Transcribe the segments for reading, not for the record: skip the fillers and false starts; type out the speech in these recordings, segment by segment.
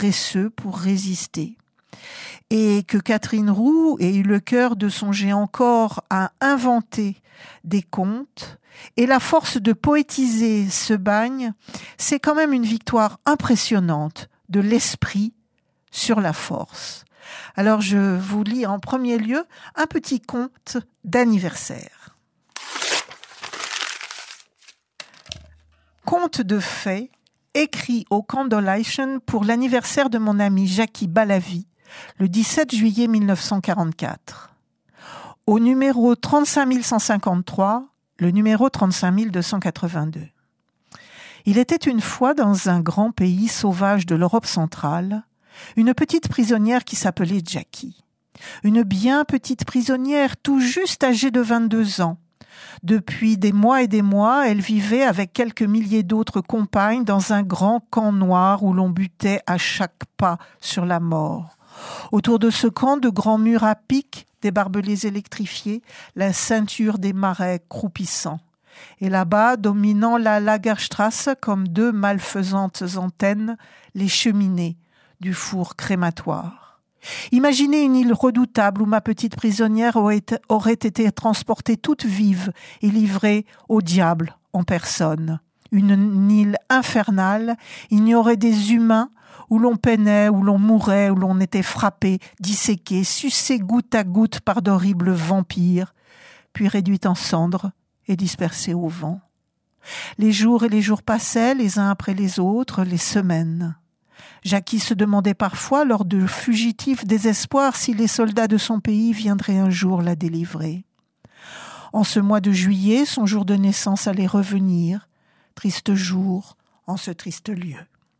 paresseux pour résister. Et que Catherine Roux ait eu le cœur de songer encore à inventer des contes et la force de poétiser ce bagne, c'est quand même une victoire impressionnante de l'esprit sur la force. Alors je vous lis en premier lieu un petit conte d'anniversaire. Conte de fées, écrit au Candlelight pour l'anniversaire de mon ami Jackie Balavi, le 17 juillet 1944. Au numéro 35153, le numéro 35282. Il était une fois dans un grand pays sauvage de l'Europe centrale, une petite prisonnière qui s'appelait Jackie. Une bien petite prisonnière tout juste âgée de 22 ans. Depuis des mois et des mois, elle vivait avec quelques milliers d'autres compagnes dans un grand camp noir où l'on butait à chaque pas sur la mort. Autour de ce camp, de grands murs à pic, des barbelés électrifiés, la ceinture des marais croupissants. Et là-bas, dominant la Lagerstrasse comme deux malfaisantes antennes, les cheminées du four crématoire. Imaginez une île redoutable où ma petite prisonnière aurait été transportée toute vive et livrée au diable en personne. Une île infernale, il y aurait des humains où l'on peinait, où l'on mourait, où l'on était frappé, disséqué, sucé goutte à goutte par d'horribles vampires, puis réduit en cendres et dispersé au vent. Les jours et les jours passaient, les uns après les autres, les semaines. Jackie se demandait parfois, lors de fugitifs désespoirs, si les soldats de son pays viendraient un jour la délivrer. En ce mois de juillet, son jour de naissance allait revenir. Triste jour, en ce triste lieu.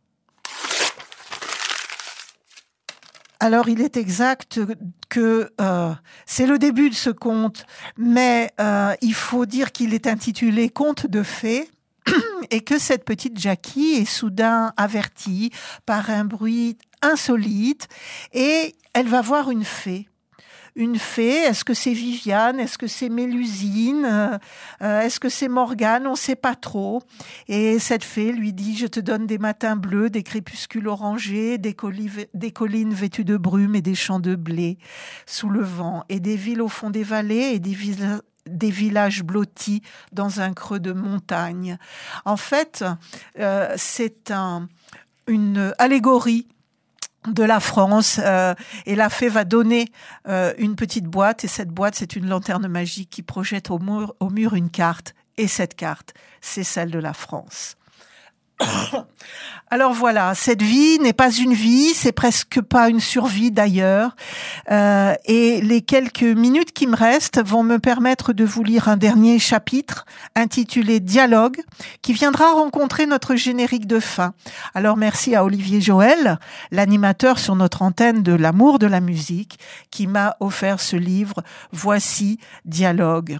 Alors, il est exact que c'est le début de ce conte, mais il faut dire qu'il est intitulé « Conte de fées » et que cette petite Jackie est soudain avertie par un bruit insolite et elle va voir une fée. Une fée, est-ce que c'est Viviane? Est-ce que c'est Mélusine? Est-ce que c'est Morgane? On ne sait pas trop. Et cette fée lui dit « Je te donne des matins bleus, des crépuscules orangés, des collines vêtues de brume et des champs de blé sous le vent, et des villes au fond des vallées et des villages blottis dans un creux de montagne. » En fait, c'est une allégorie de la France, et la fée va donner une petite boîte, et cette boîte, c'est une lanterne magique qui projette au mur une carte, et cette carte, c'est celle de la France. Alors voilà, cette vie n'est pas une vie, c'est presque pas une survie d'ailleurs, et les quelques minutes qui me restent vont me permettre de vous lire un dernier chapitre intitulé Dialogue, qui viendra rencontrer notre générique de fin. Alors merci à Olivier Joël, l'animateur sur notre antenne de l'amour de la musique, qui m'a offert ce livre. Voici Dialogue.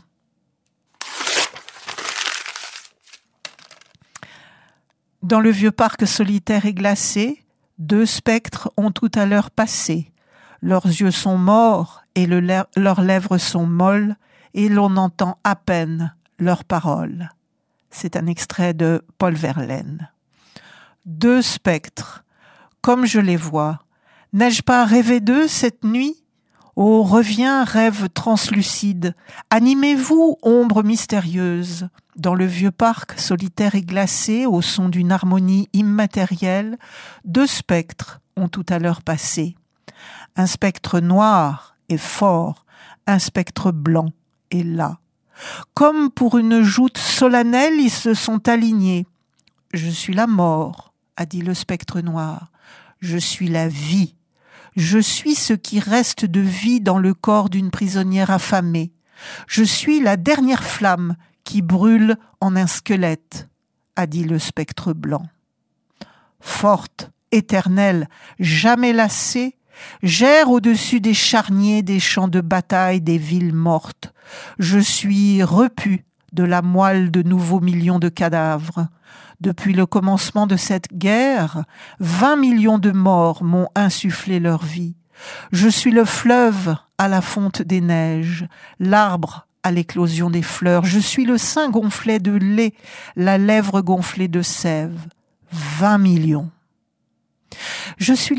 Dans le vieux parc solitaire et glacé, deux spectres ont tout à l'heure passé. Leurs yeux sont morts et leurs lèvres sont molles, et l'on entend à peine leurs paroles. C'est un extrait de Paul Verlaine. Deux spectres, comme je les vois. N'ai-je pas rêvé d'eux cette nuit? Oh, reviens, rêve translucide. Animez-vous, ombre mystérieuse. Dans le vieux parc solitaire et glacé, au son d'une harmonie immatérielle, deux spectres ont tout à l'heure passé. Un spectre noir et fort, un spectre blanc et là. Comme pour une joute solennelle, ils se sont alignés. « Je suis la mort », a dit le spectre noir. « Je suis la vie. Je suis ce qui reste de vie dans le corps d'une prisonnière affamée. Je suis la dernière flamme qui brûle en un squelette, a dit le spectre blanc. Forte, éternelle, jamais lassée, j'erre au-dessus des charniers, des champs de bataille, des villes mortes. Je suis repu de la moelle de nouveaux millions de cadavres. Depuis le commencement de cette guerre, 20 millions de morts m'ont insufflé leur vie. Je suis le fleuve à la fonte des neiges, l'arbre à l'éclosion des fleurs. Je suis le sein gonflé de lait, la lèvre gonflée de sève. 20 millions. Je suis